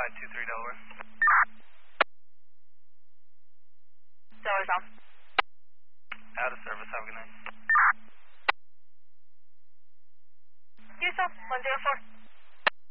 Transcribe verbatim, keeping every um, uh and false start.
five two three Delaware. Delaware South. Out of service, have a good night. Houston, one zero four.